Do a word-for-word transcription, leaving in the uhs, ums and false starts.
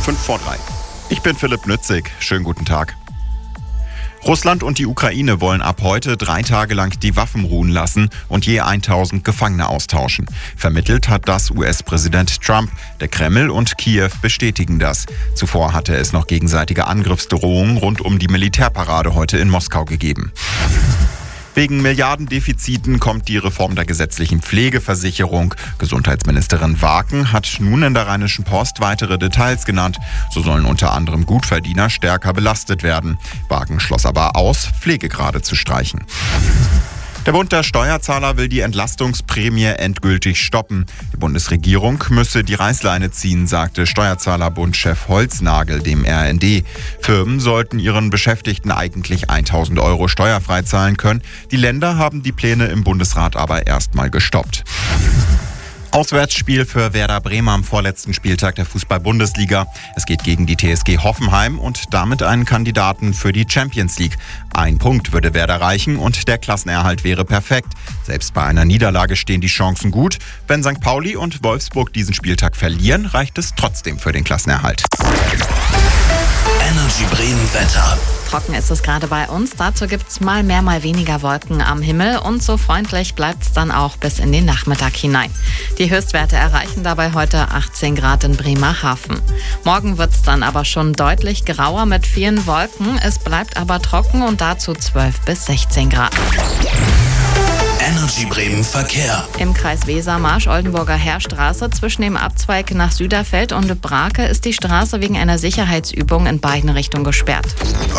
Fünf vor drei. Ich bin Philipp Nützig. Schönen guten Tag. Russland und die Ukraine wollen ab heute drei Tage lang die Waffen ruhen lassen und je tausend Gefangene austauschen. Vermittelt hat das U S-Präsident Trump. Der Kreml und Kiew bestätigen das. Zuvor hatte es noch gegenseitige Angriffsdrohungen rund um die Militärparade heute in Moskau gegeben. Wegen Milliardendefiziten kommt die Reform der gesetzlichen Pflegeversicherung. Gesundheitsministerin Waken hat nun in der Rheinischen Post weitere Details genannt. So sollen unter anderem Gutverdiener stärker belastet werden. Waken schloss aber aus, Pflegegrade zu streichen. Der Bund der Steuerzahler will die Entlastungsprämie endgültig stoppen. Die Bundesregierung müsse die Reißleine ziehen, sagte Steuerzahlerbundchef Holznagel dem R N D. Firmen sollten ihren Beschäftigten eigentlich tausend Euro steuerfrei zahlen können. Die Länder haben die Pläne im Bundesrat aber erstmal gestoppt. Auswärtsspiel für Werder Bremen am vorletzten Spieltag der Fußball-Bundesliga. Es geht gegen die T S G Hoffenheim und damit einen Kandidaten für die Champions League. Ein Punkt würde Werder reichen und der Klassenerhalt wäre perfekt. Selbst bei einer Niederlage stehen die Chancen gut. Wenn Sankt Pauli und Wolfsburg diesen Spieltag verlieren, reicht es trotzdem für den Klassenerhalt. Energy Bremen Wetter. Trocken ist es gerade bei uns. Dazu gibt es mal mehr, mal weniger Wolken am Himmel. Und so freundlich bleibt es dann auch bis in den Nachmittag hinein. Die Höchstwerte erreichen dabei heute achtzehn Grad in Bremerhaven. Morgen wird es dann aber schon deutlich grauer mit vielen Wolken. Es bleibt aber trocken und dazu zwölf bis sechzehn Grad. Energy Bremen Verkehr. Im Kreis Weser, Marsch-Oldenburger Heerstraße zwischen dem Abzweig nach Süderfeld und Brake ist die Straße wegen einer Sicherheitsübung in beiden Richtungen gesperrt.